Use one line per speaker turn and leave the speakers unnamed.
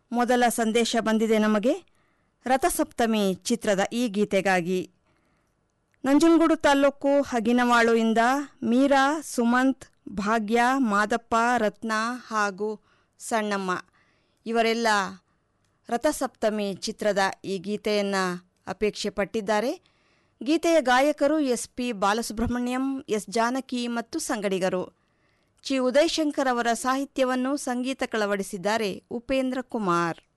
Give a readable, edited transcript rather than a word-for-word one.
ಮೊದಲ ಸಂದೇಶ ಬಂದಿದೆ ನಮಗೆ. ರಥಸಪ್ತಮಿ ಚಿತ್ರದ ಈ ಗೀತೆಗಾಗಿ ನಂಜನಗೂಡು ತಾಲೂಕು ಹಗಿನವಾಳು ಇಂದ ಮೀರಾ, ಸುಮಂತ್, ಭಾಗ್ಯ, ಮಾದಪ್ಪ, ರತ್ನ ಹಾಗೂ ಸಣ್ಣಮ್ಮ ಇವರೆಲ್ಲ ರಥಸಪ್ತಮಿ ಚಿತ್ರದ ಈ ಗೀತೆಯನ್ನು ಅಪೇಕ್ಷೆ ಪಟ್ಟಿದ್ದಾರೆ. ಗೀತೆಯ ಗಾಯಕರು SP ಬಾಲಸುಬ್ರಹ್ಮಣ್ಯಂ, S ಜಾನಕಿ ಮತ್ತು ಸಂಗಡಿಗರು. ಚಿ ಉದಯಶಂಕರ್ ಅವರ ಸಾಹಿತ್ಯವನ್ನು ಸಂಗೀತ ಕಳವಡಿಸಿದ್ದಾರೆ ಉಪೇಂದ್ರ ಕುಮಾರ್.